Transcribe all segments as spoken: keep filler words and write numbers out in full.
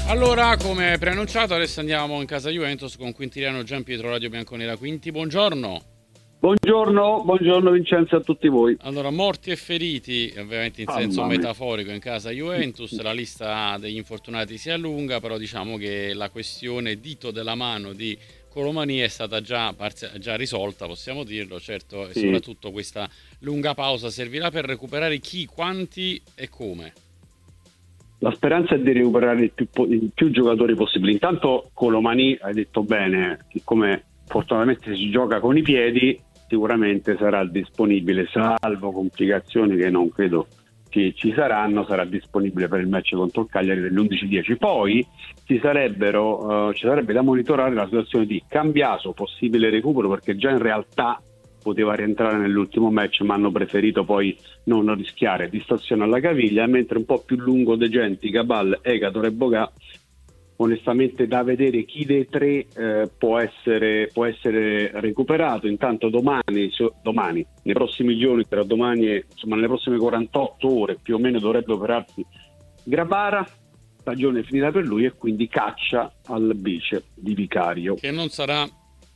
Allora, come preannunciato, adesso andiamo in casa Juventus con Quintiliano Gianpietro, Radio Bianconera. Quinti, buongiorno. Buongiorno, buongiorno Vincenzo a tutti voi. Allora, morti e feriti, ovviamente in senso Mamma mia. metaforico, in casa Juventus. La lista degli infortunati si allunga, però diciamo che la questione dito della mano di Colomani è stata già, parzi- già risolta, possiamo dirlo. Certo, e Sì. soprattutto questa lunga pausa servirà per recuperare chi, quanti e come. La speranza è di recuperare il più, po- il più giocatori possibili. Intanto Colomani, hai detto bene, siccome fortunatamente si gioca con i piedi, sicuramente sarà disponibile, salvo complicazioni che non credo ci, ci saranno, sarà disponibile per il match contro il Cagliari delle undici e dieci. Poi ci sarebbero, eh, ci sarebbe da monitorare la situazione di Cambiaso, possibile recupero, perché già in realtà poteva rientrare nell'ultimo match, ma hanno preferito poi non rischiare, distrazione alla caviglia, mentre un po' più lungo De Genti, Cabal, Egator e Bogà, onestamente da vedere chi dei tre eh, può essere può essere recuperato. Intanto domani, so, domani nei prossimi giorni, tra domani e insomma nelle prossime quarantotto ore più o meno dovrebbe operarsi Grabara, stagione finita per lui, e quindi caccia al vice di Vicario. Che non sarà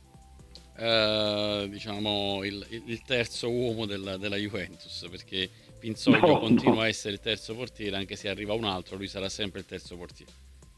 eh, diciamo il, il terzo uomo della, della Juventus, perché Pinsoglio No, continua no. a essere il terzo portiere, anche se arriva un altro, lui sarà sempre il terzo portiere.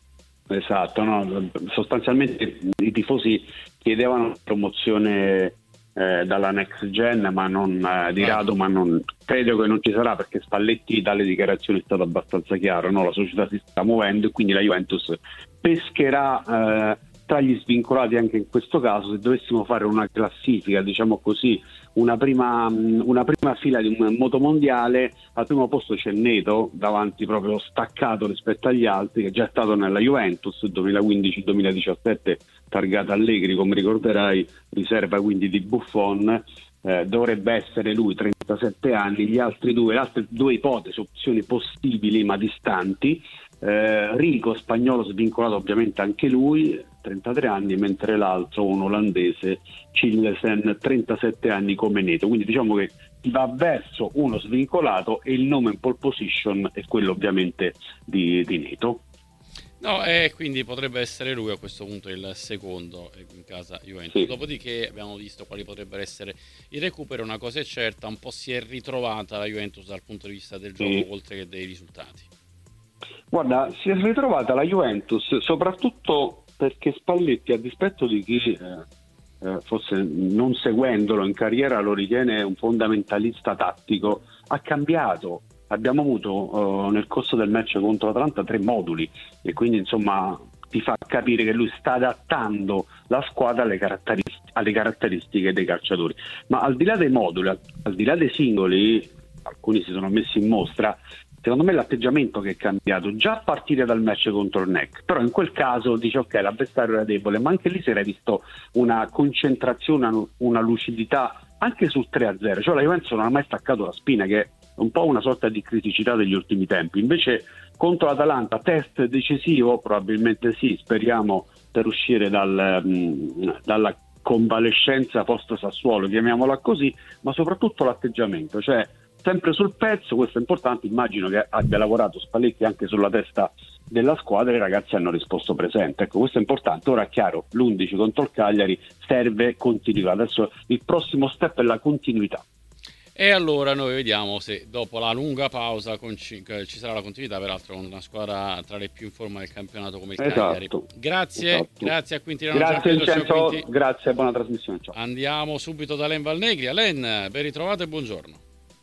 Esatto, no? Sostanzialmente i tifosi chiedevano promozione eh, dalla next gen, ma non eh, di rado, ma non credo che non ci sarà, perché Spalletti dalle dichiarazioni è stato abbastanza chiaro, no? La società si sta muovendo e quindi la Juventus pescherà eh, tra gli svincolati anche in questo caso. Se dovessimo fare una classifica, diciamo così, una prima, una prima fila di un motomondiale, al primo posto c'è Neto, davanti proprio staccato rispetto agli altri, che è già stato nella Juventus duemilaquindici duemiladiciassette, targata Allegri, come ricorderai, riserva quindi di Buffon. Eh, dovrebbe essere lui, trentasette anni. Gli altri due, le altre due ipotesi, opzioni possibili ma distanti, eh, Rico, spagnolo svincolato ovviamente anche lui, trentatré anni, mentre l'altro, un olandese, Chilesen, trentasette anni come Neto. Quindi diciamo che si va verso uno svincolato e il nome in pole position è quello ovviamente di, di Neto. No, e quindi potrebbe essere lui a questo punto il secondo in casa Juventus. Sì. Dopodiché abbiamo visto quali potrebbero essere il recupero. Una cosa è certa, un po' si è ritrovata la Juventus dal punto di vista del gioco, Sì. oltre che dei risultati. Guarda, si è ritrovata la Juventus soprattutto perché Spalletti, a dispetto di chi eh, eh, forse non seguendolo in carriera lo ritiene un fondamentalista tattico, ha cambiato. Abbiamo avuto eh, nel corso del match contro l'Atalanta tre moduli, e quindi insomma ti fa capire che lui sta adattando la squadra alle caratteristiche, alle caratteristiche dei calciatori. Ma al di là dei moduli, al, al di là dei singoli, alcuni si sono messi in mostra. Secondo me l'atteggiamento che è cambiato già a partire dal match contro il N E C, però in quel caso dice ok, l'avversario era debole, ma anche lì si era visto una concentrazione, una, una lucidità anche sul tre a zero, cioè la Juventus non ha mai staccato la spina, che è un po' una sorta di criticità degli ultimi tempi. Invece contro l'Atalanta, test decisivo, probabilmente sì, speriamo, per uscire dal, mh, dalla convalescenza post Sassuolo, chiamiamola così, ma soprattutto l'atteggiamento, cioè sempre sul pezzo. Questo è importante. Immagino che abbia lavorato Spalletti anche sulla testa della squadra e i ragazzi hanno risposto presente. Ecco, questo è importante. Ora è chiaro, l'undici contro il Cagliari serve continuità. Adesso il prossimo step è la continuità. E allora noi vediamo se dopo la lunga pausa con ci, ci sarà la continuità, peraltro con una squadra tra le più in forma del campionato come il Cagliari. Esatto. Grazie, Esatto. grazie a Quintiliano Grazie Gianpietro. Vincenzo, Quinti. grazie, buona trasmissione. Ciao. Andiamo subito da Alen Valnegri. Alen, ben ritrovato e buongiorno.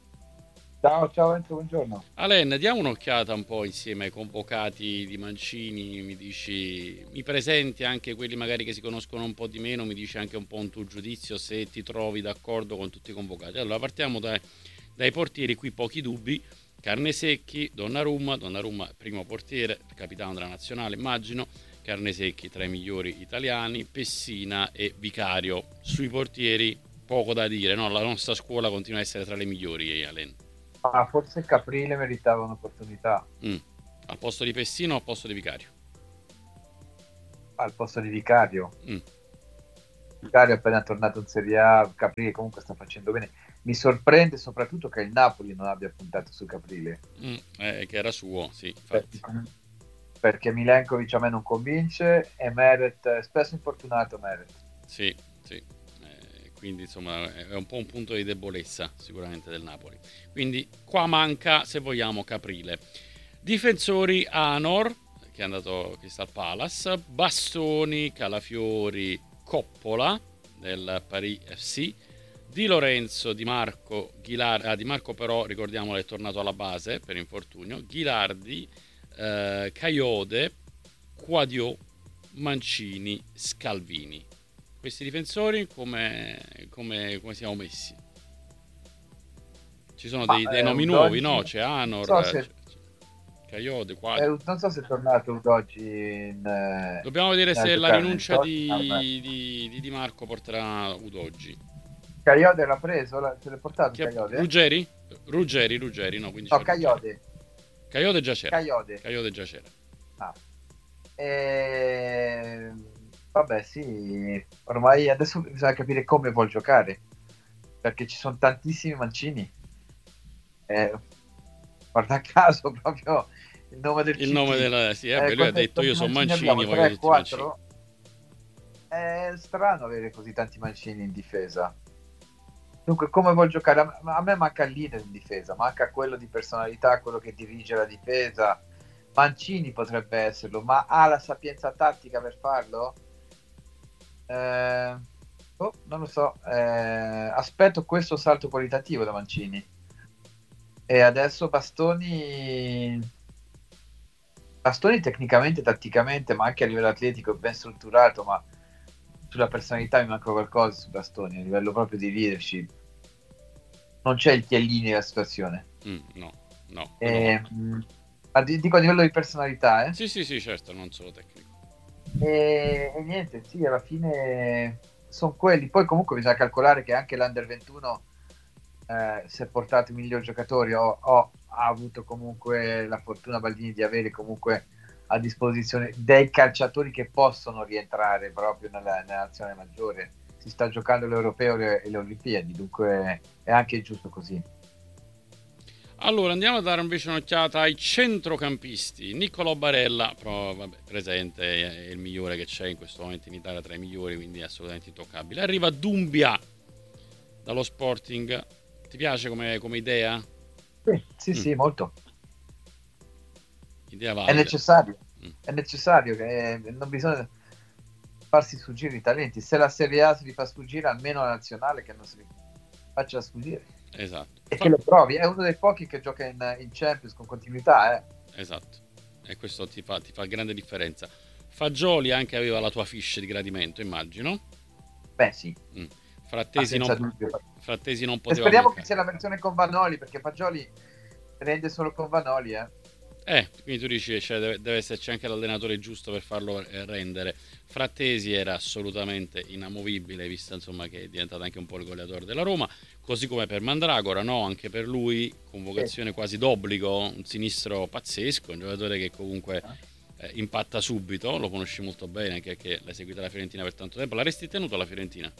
Ciao, ciao Enzo, buongiorno. Alen, diamo un'occhiata un po' insieme ai convocati di Mancini, mi dici, mi presenti anche quelli magari che si conoscono un po' di meno, mi dici anche un po' un tuo giudizio se ti trovi d'accordo con tutti i convocati. Allora partiamo dai, dai portieri, qui pochi dubbi. Carnesecchi, Donnarumma, Donnarumma primo portiere, capitano della nazionale immagino, Carnesecchi tra i migliori italiani, Pessina e Vicario. Sui portieri poco da dire, no? La nostra scuola continua a essere tra le migliori, Alen. Ah, forse Caprile meritava un'opportunità. Mm. Al posto di Pessina o al posto di Vicario? Al posto di Vicario. Mm. Vicario è appena tornato in Serie A, Caprile comunque sta facendo bene. Mi sorprende soprattutto che il Napoli non abbia puntato su Caprile. Mm. Eh, che era suo, sì, infatti. perché Milenkovic a me non convince e Meret è spesso infortunato. Meret. Sì, sì. Eh, quindi insomma è un po' un punto di debolezza sicuramente del Napoli. Quindi qua manca, se vogliamo, Caprile. Difensori: Anor, che è andato a Crystal Palace, Bastoni, Calafiori, Coppola del Paris F C, Di Lorenzo, Di Marco, Ghilardi, ah, Di Marco però ricordiamolo è tornato alla base per infortunio, Ghilardi, eh, Caiode, Quadio, Mancini, Scalvini. Questi difensori come, come, come siamo messi? Ci sono dei, Ma dei eh, nomi nuovi, Udogi, no? C'è non so Anor, se, c'è, c'è Caiode, eh, Quadio. non so se è tornato Udogi in, eh, Dobbiamo vedere a se la giocare nel rinuncia Tottenham. di, di, di Di Marco porterà Udogi. Caiode l'ha preso? La- se l'è portato Chi ha- Caiode? Ruggeri? Ruggeri, Ruggeri, no, quindi No, c'è Ruggeri. Caiode. Caiode già c'era. Caiode. Caiode già c'era. Ah. E... Vabbè, sì, ormai adesso bisogna capire come vuol giocare, perché ci sono tantissimi Mancini. Eh, guarda caso proprio il nome del Il nome C T. della... Sì, eh, Eh, beh, lui ha quanti, detto io quanti sono Mancini Mancini, abbiamo? voglio tre, tutti Mancini. quattro? È strano avere così tanti Mancini in difesa. Dunque, come vuol giocare? A a me manca il leader in difesa, manca quello di personalità, quello che dirige la difesa. Mancini potrebbe esserlo, ma ha la sapienza tattica per farlo? Eh, oh, non lo so. Eh, aspetto questo salto qualitativo da Mancini. E adesso Bastoni, Bastoni tecnicamente, tatticamente, ma anche a livello atletico è ben strutturato, ma sulla personalità mi manca qualcosa su Bastoni, a livello proprio di leadership. Non c'è il Chiellini della situazione. Mm, no, no. E, No. ma dico a livello di personalità, eh? Sì, sì, sì, certo, non solo tecnico. E, e niente, sì, alla fine sono quelli. Poi comunque bisogna calcolare che anche l'Under ventuno eh, si è portato i migliori giocatori. Ho, ho, ha avuto comunque la fortuna Baldini di avere comunque a disposizione dei calciatori che possono rientrare proprio nella, nella nazionale maggiore. Si sta giocando l'Europeo e le Olimpiadi, dunque è anche giusto così. Allora andiamo a dare invece un'occhiata ai centrocampisti. Niccolò Barella, però, vabbè, presente, è il migliore che c'è in questo momento in Italia tra i migliori, quindi è assolutamente intoccabile. Arriva Dumbia dallo Sporting. Ti piace come, come idea? Sì, sì, Mm. sì, molto. Idea È valida. necessario, Mm. è necessario che non bisogna farsi sfuggire i talenti. Se la Serie A si li fa sfuggire, almeno la nazionale che non si li faccia sfuggire. Esatto. E Fa- che lo provi. È uno dei pochi che gioca in, in Champions con continuità. Eh. Esatto. E questo ti fa, ti fa grande differenza. Fagioli anche aveva la tua fiche di gradimento, immagino. Beh, sì. Mm. Ma Frattesi senza non, dubbio. Frattesi non E poteva speriamo mancare. che sia la versione con Vanoli, perché Fagioli rende solo con Vanoli. Eh. Eh, quindi tu dici cioè, deve, deve esserci anche l'allenatore giusto per farlo eh, rendere. Frattesi era assolutamente inamovibile, visto insomma che è diventato anche un po' il goleatore della Roma, così come per Mandragora, no? Anche per lui, convocazione quasi d'obbligo, un sinistro pazzesco, un giocatore che comunque eh, impatta subito, lo conosci molto bene, anche perché l'hai seguita la Fiorentina per tanto tempo. L'avresti tenuto la Fiorentina?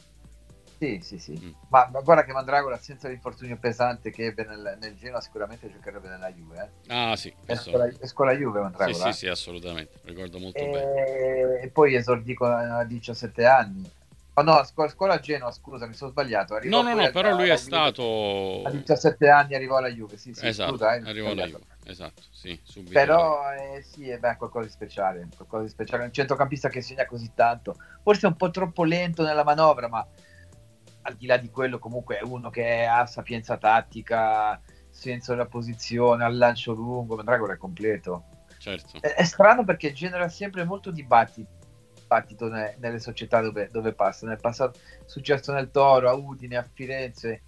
Sì, sì, sì. Mm. Ma, ma guarda che Mandragora, senza l'infortunio pesante che ebbe nel, nel Genoa, sicuramente giocherebbe nella Juve. Eh. Ah sì, È questo... scuola, è scuola Juve Sì, Mandragora. sì, sì, assolutamente, ricordo molto E, bene. e poi esordì con- a diciassette anni. Oh no, a scuola, scuola a Genoa, scusa, mi sono sbagliato. No, Arrivò no, poi no, alla, però lui è alla Juve. A stato... diciassette anni arrivò alla Juve, sì, sì, Esatto, scusa, eh, mi sono arrivò alla sbagliato. Juve, esatto, sì, subito. Però eh, sì, è beh, qualcosa di speciale, qualcosa di speciale. Un centrocampista che segna così tanto, forse è un po' troppo lento nella manovra, ma al di là di quello comunque è uno che ha sapienza tattica, senso della posizione, al lancio lungo. Mandragora è completo. Certo. È, è strano perché genera sempre molto dibattito, dibattito ne, nelle società dove, dove passa. Nel passato è successo nel Toro, a Udine, a Firenze.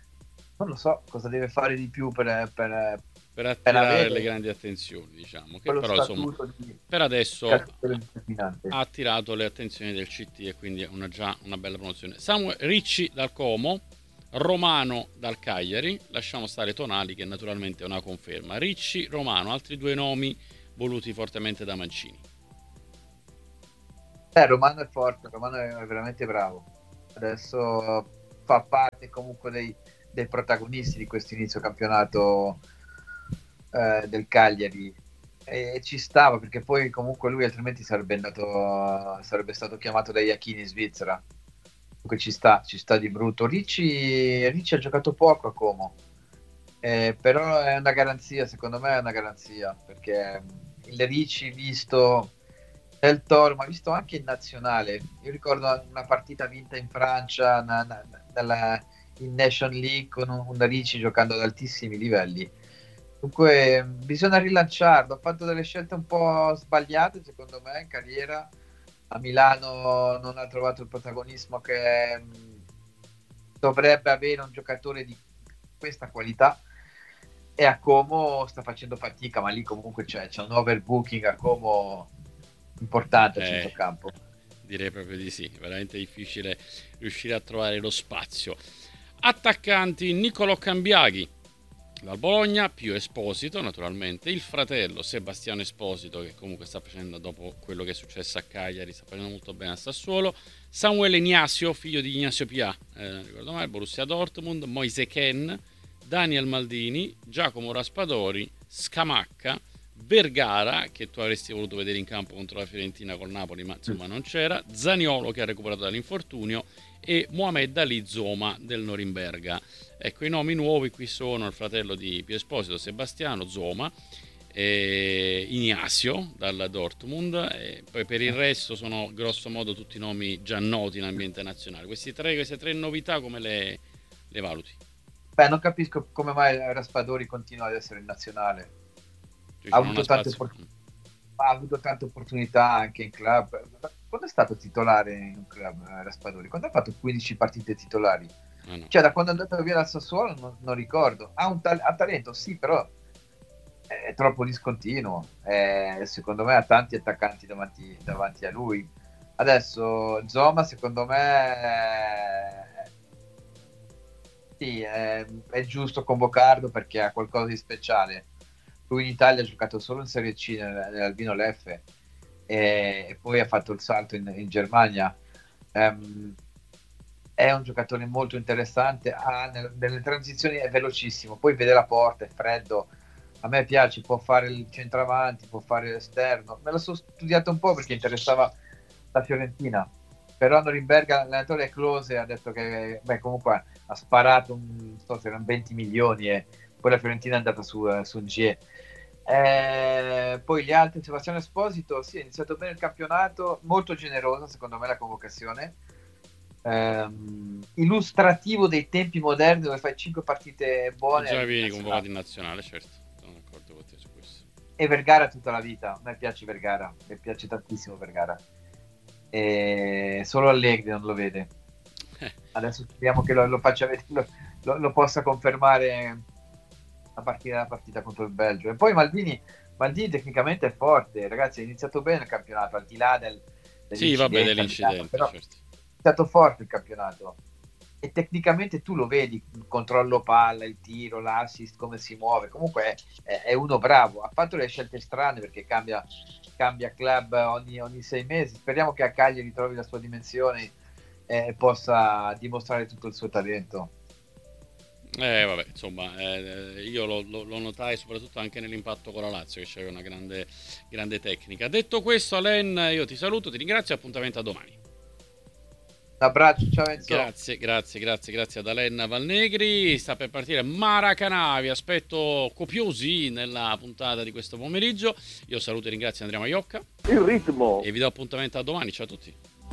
Non lo so cosa deve fare di più per, per, Per per attirare le avere grandi attenzioni, diciamo, che quello però insomma statuto di per adesso calciatore determinante. ha attirato le attenzioni del C T e quindi è una, già una bella promozione. Samuel Ricci dal Como, Romano dal Cagliari, lasciamo stare Tonali che naturalmente è una conferma. Ricci, Romano, altri due nomi voluti fortemente da Mancini. Eh, Romano è forte, Romano è veramente bravo. Adesso fa parte comunque dei, dei protagonisti di questo inizio campionato eh, del Cagliari. e ci stava, perché poi comunque lui altrimenti sarebbe andato, sarebbe stato chiamato da Iachini in Svizzera. Comunque ci sta, ci sta di brutto. Ricci, Ricci ha giocato poco a Como, eh, però è una garanzia, secondo me è una garanzia, perché il Ricci visto del Toro, ma visto anche in nazionale. Io ricordo una partita vinta in Francia na, na, dalla, in Nation League con un, un Ricci giocando ad altissimi livelli. Dunque bisogna rilanciarlo. Ha fatto delle scelte un po' sbagliate secondo me in carriera. A Milano non ha trovato il protagonismo che mh, dovrebbe avere un giocatore di questa qualità, e a Como sta facendo fatica, ma lì comunque c'è, c'è un overbooking a Como importante a Eh, centrocampo. direi proprio di sì, veramente difficile riuscire a trovare lo spazio. Attaccanti: Niccolò Cambiaghi dal Bologna, Pio Esposito naturalmente, il fratello Sebastiano Esposito, che comunque sta facendo, dopo quello che è successo a Cagliari, sta facendo molto bene a Sassuolo, Samuele Ignazio, figlio di Ignazio Pia, eh, ricordo mai, Borussia Dortmund, Moise Ken, Daniel Maldini, Giacomo Raspadori, Scamacca, Vergara, che tu avresti voluto vedere in campo contro la Fiorentina col Napoli, ma insomma non c'era, Zaniolo, che ha recuperato dall'infortunio, e Mohamed Ali Zoma del Norimberga. Ecco, i nomi nuovi qui sono il fratello di Pio Esposito, Sebastiano Zoma, e Ignazio dal Dortmund, e poi per il resto sono grosso modo tutti nomi già noti in ambiente nazionale. Questi tre, queste tre novità come le, le valuti? Beh, non capisco come mai Raspadori continua ad essere in nazionale. Cioè, Ha avuto, tante opport- ha avuto tante opportunità anche in club. Quando è stato titolare in un club Raspadori? Quando ha fatto quindici partite titolari? Ah, no. Cioè, da quando è andato via dal Sassuolo non, non ricordo. Ha un ta- ha talento, sì, però è troppo discontinuo. Eh, secondo me ha tanti attaccanti davanti, davanti a lui. Adesso Zoma, secondo me, sì, è, è giusto convocarlo perché ha qualcosa di speciale. Lui in Italia ha giocato solo in Serie C nell'Albino Leffe, e, e poi ha fatto il salto in, in Germania. Um, è un giocatore molto interessante, ha nel, nelle transizioni è velocissimo, poi vede la porta, è freddo, a me piace, può fare il centravanti, può fare l'esterno. Me lo sono studiato un po' perché interessava la Fiorentina, però a Norimberga l'allenatore Klose ha detto che beh, comunque ha sparato un, non so se erano venti milioni, e poi la Fiorentina è andata su, su un G E. Eh, poi gli altri, Sebastiano Esposito, sì, ha iniziato bene il campionato, molto generosa secondo me la convocazione, eh, illustrativo dei tempi moderni dove fai cinque partite buone. Già vieni convocato in nazionale, certo, sono d'accordo con te su questo. E Vergara tutta la vita, a me piace Vergara, mi piace tantissimo Vergara, e solo Allegri non lo vede. Adesso speriamo che lo, lo faccia vedere, lo, lo, lo possa confermare a partire dalla partita contro il Belgio. E poi Maldini, Maldini tecnicamente è forte, ragazzi, ha iniziato bene il campionato, al di là del, sì, vabbè, dell'incidente, però certo. È stato forte il campionato, e tecnicamente tu lo vedi, il controllo palla, il tiro, l'assist, come si muove, comunque è, è uno bravo. Ha fatto le scelte strane perché cambia, cambia club ogni, ogni sei mesi. Speriamo che a Cagliari trovi la sua dimensione e possa dimostrare tutto il suo talento. Eh vabbè, insomma, eh, io lo, lo, lo notai soprattutto anche nell'impatto con la Lazio, che c'era una grande, grande tecnica. Detto questo, Alain, io ti saluto, ti ringrazio, appuntamento a domani. Un abbraccio, ciao Enzo. Grazie, grazie, grazie, grazie ad Alain Valnegri. Sta per partire Maracanã, vi aspetto copiosi nella puntata di questo pomeriggio. Io saluto e ringrazio Andrea Maiocca. Il ritmo. E vi do appuntamento a domani, ciao a tutti.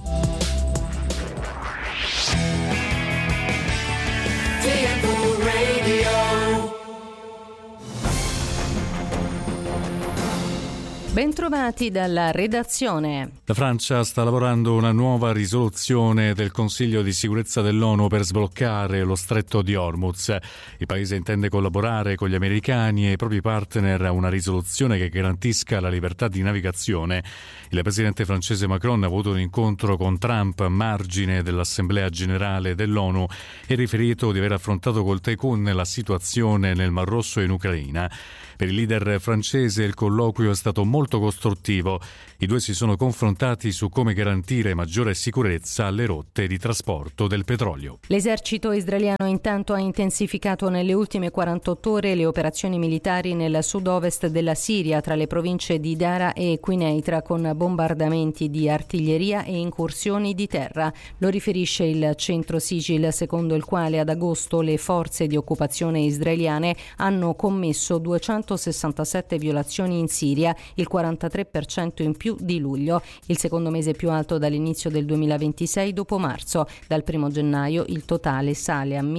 Bentrovati dalla redazione. La Francia sta lavorando a una nuova risoluzione del Consiglio di sicurezza dell'ONU per sbloccare lo stretto di Hormuz. Il paese intende collaborare con gli americani e i propri partner a una risoluzione che garantisca la libertà di navigazione. Il presidente francese Macron ha avuto un incontro con Trump a margine dell'Assemblea Generale dell'ONU e riferito di aver affrontato col Tycoon la situazione nel Mar Rosso e in Ucraina. Per il leader francese il colloquio è stato molto costruttivo. I due si sono confrontati su come garantire maggiore sicurezza alle rotte di trasporto del petrolio. L'esercito israeliano intanto ha intensificato nelle ultime quarantotto ore le operazioni militari nel sud-ovest della Siria tra le province di Dara e Quneitra con bombardamenti di artiglieria e incursioni di terra. Lo riferisce il centro Sigil, secondo il quale ad agosto le forze di occupazione israeliane hanno commesso duecentosessantasette violazioni in Siria, il quarantatré per cento in più di luglio, il secondo mese più alto dall'inizio del duemilaventisei dopo marzo. Dal primo gennaio il totale sale a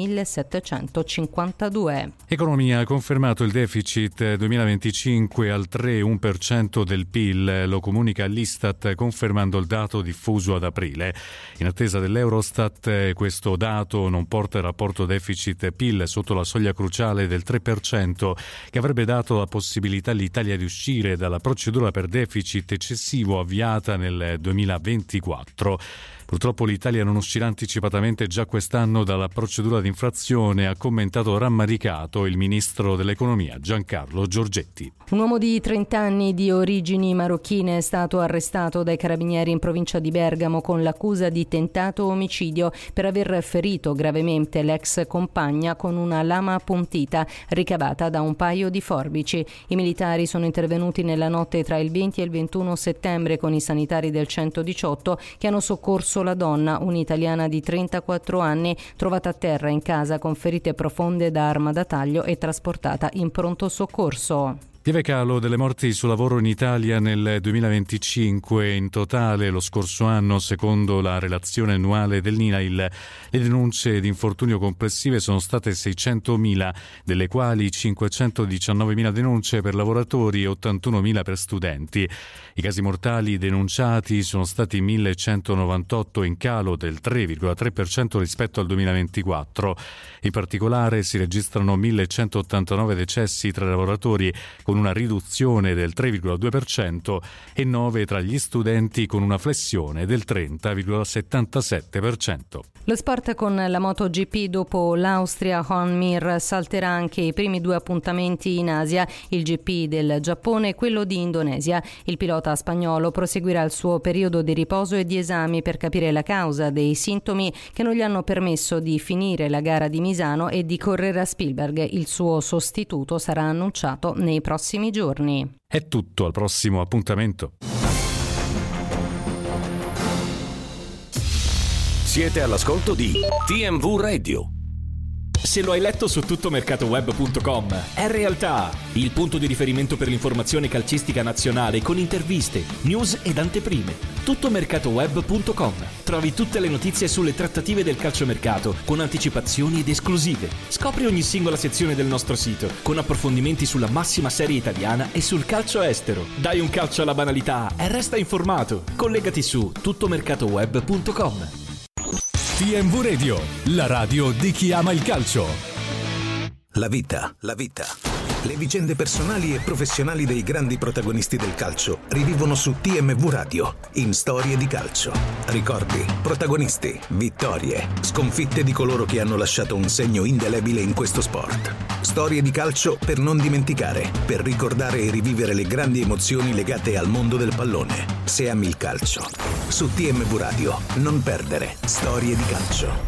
millesettecentocinquantadue. Economia ha confermato il deficit duemilaventicinque al tre virgola uno per cento del P I L, lo comunica l'Istat confermando il dato diffuso ad aprile. In attesa dell'Eurostat questo dato non porta il rapporto deficit-P I L sotto la soglia cruciale del tre per cento, che avrebbe dato la possibilità all'Italia di uscire dalla procedura per deficit eccessivo avviata nel duemilaventiquattro. Purtroppo l'Italia non uscirà anticipatamente già quest'anno dalla procedura di infrazione, ha commentato rammaricato il ministro dell'economia Giancarlo Giorgetti. Un uomo di trenta anni di origini marocchine è stato arrestato dai carabinieri in provincia di Bergamo con l'accusa di tentato omicidio per aver ferito gravemente l'ex compagna con una lama appuntita ricavata da un paio di forbici. I militari sono intervenuti nella notte tra il venti e il ventuno settembre con i sanitari del centodiciotto che hanno soccorso la donna, un'italiana di trentaquattro anni, trovata a terra in casa con ferite profonde da arma da taglio e trasportata in pronto soccorso. Lieve calo delle morti sul lavoro in Italia nel duemilaventicinque. In totale lo scorso anno, secondo la relazione annuale dell'INAIL, le denunce di infortunio complessive sono state seicentomila, delle quali cinquecentodiciannovemila denunce per lavoratori e ottantunomila per studenti. I casi mortali denunciati sono stati millecentonovantotto, in calo del tre virgola tre per cento rispetto al duemilaventiquattro. In particolare si registrano millecentottantanove decessi tra lavoratori, con una riduzione del tre virgola due per cento, e nove tra gli studenti, con una flessione del trenta virgola settantasette per cento. Lo sport con la MotoGP. Dopo l'Austria, Joan Mir salterà anche i primi due appuntamenti in Asia, il G P del Giappone e quello di Indonesia. Il pilota spagnolo proseguirà il suo periodo di riposo e di esami per capire la causa dei sintomi che non gli hanno permesso di finire la gara di Misano e di correre a Spielberg. Il suo sostituto sarà annunciato nei prossimi giorni. È tutto, al prossimo appuntamento. Siete all'ascolto di T M V Radio. Se lo hai letto su tuttomercatoweb punto com, è realtà. Il punto di riferimento per l'informazione calcistica nazionale con interviste, news ed anteprime. tuttomercatoweb punto com. Trovi tutte le notizie sulle trattative del calciomercato con anticipazioni ed esclusive. Scopri ogni singola sezione del nostro sito con approfondimenti sulla massima serie italiana e sul calcio estero. Dai un calcio alla banalità e resta informato. Collegati su tuttomercatoweb punto com. T M V Radio, la radio di chi ama il calcio. La vita, la vita. Le vicende personali e professionali dei grandi protagonisti del calcio rivivono su T M V Radio, in Storie di calcio. Ricordi, protagonisti, vittorie, sconfitte di coloro che hanno lasciato un segno indelebile in questo sport. Storie di calcio per non dimenticare, per ricordare e rivivere le grandi emozioni legate al mondo del pallone. Se ami il calcio. Su T M V Radio, non perdere Storie di calcio.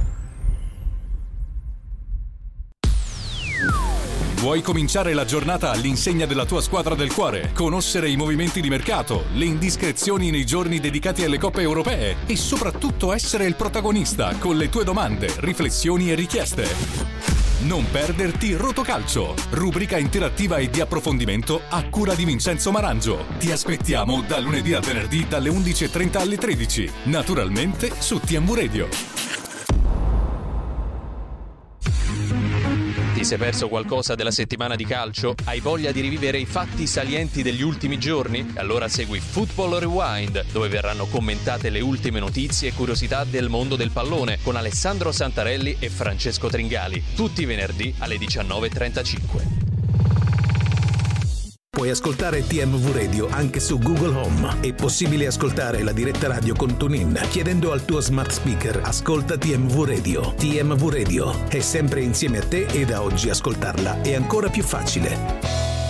Vuoi cominciare la giornata all'insegna della tua squadra del cuore? Conoscere i movimenti di mercato, le indiscrezioni nei giorni dedicati alle coppe europee e soprattutto essere il protagonista con le tue domande, riflessioni e richieste? Non perderti Rotocalcio, rubrica interattiva e di approfondimento a cura di Vincenzo Marangio. Ti aspettiamo da lunedì a venerdì dalle undici e trenta alle tredici, naturalmente su T M V Radio. Ti sei perso qualcosa della settimana di calcio? Hai voglia di rivivere i fatti salienti degli ultimi giorni? Allora segui Football Rewind, dove verranno commentate le ultime notizie e curiosità del mondo del pallone con Alessandro Santarelli e Francesco Tringali, tutti i venerdì alle diciannove e trentacinque. Puoi ascoltare T M V Radio anche su Google Home. È possibile ascoltare la diretta radio con TuneIn chiedendo al tuo smart speaker "Ascolta T M V Radio". T M V Radio è sempre insieme a te e da oggi ascoltarla è ancora più facile.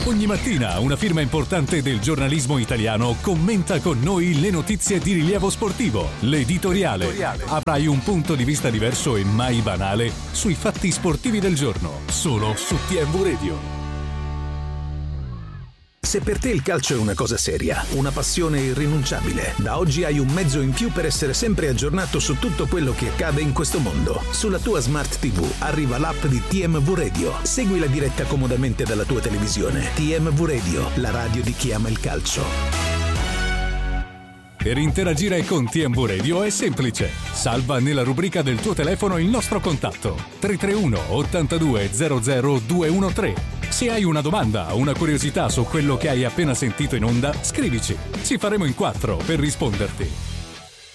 Ogni mattina una firma importante del giornalismo italiano commenta con noi le notizie di rilievo sportivo. L'editoriale. Avrai un punto di vista diverso e mai banale sui fatti sportivi del giorno, solo su T M Radio. Se per te il calcio è una cosa seria, una passione irrinunciabile, da oggi hai un mezzo in più per essere sempre aggiornato su tutto quello che accade in questo mondo. Sulla tua Smart ti vu arriva l'app di T M V Radio. Segui la diretta comodamente dalla tua televisione. T M V Radio, la radio di chi ama il calcio. Per interagire con T M V Radio è semplice. Salva nella rubrica del tuo telefono il nostro contatto tre tre uno ottantadue zero zero due uno tre. Se hai una domanda o una curiosità su quello che hai appena sentito in onda, scrivici. Ci faremo in quattro per risponderti.